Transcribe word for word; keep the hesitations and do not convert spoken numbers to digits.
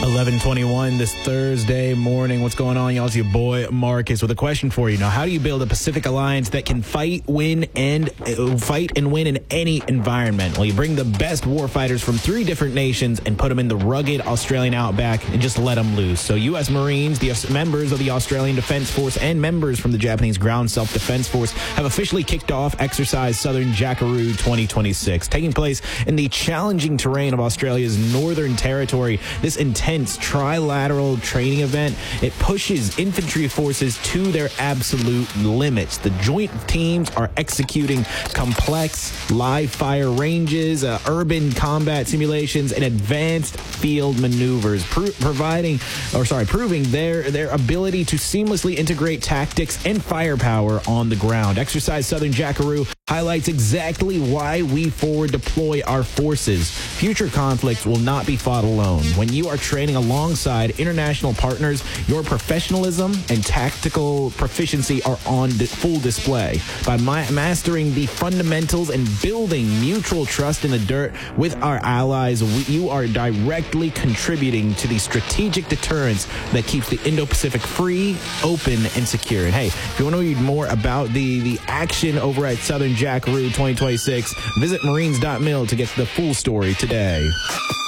eleven twenty-one this Thursday morning. What's going on, y'all? It's your boy Marcus with a question for you. Now, how do you build a Pacific alliance that can fight, win, and uh, fight and win in any environment? Well, you bring the best warfighters from three different nations and put them in the rugged Australian outback and just let them loose. So U S Marines, the members of the Australian Defence Force, and members from the Japanese Ground Self-Defense Force have officially kicked off Exercise Southern Jackaroo twenty twenty-six. Taking place in the challenging terrain of Australia's Northern Territory, this intense trilateral training event, it pushes infantry forces to their absolute limits. The joint teams are executing complex live fire ranges, uh, urban combat simulations, and advanced field maneuvers, pro- providing, or sorry, proving their their ability to seamlessly integrate tactics and firepower on the ground. Exercise Southern Jackaroo highlights exactly why we forward deploy our forces. Future conflicts will not be fought alone. When you are training alongside international partners, your professionalism and tactical proficiency are on di- full display. By ma- mastering the fundamentals and building mutual trust in the dirt with our allies, we, you are directly contributing to the strategic deterrence that keeps the Indo-Pacific free, open, and secure. And hey, if you want to read more about the, the action over at Southern Jackaroo twenty twenty-six, visit marines dot mil to get the full story today.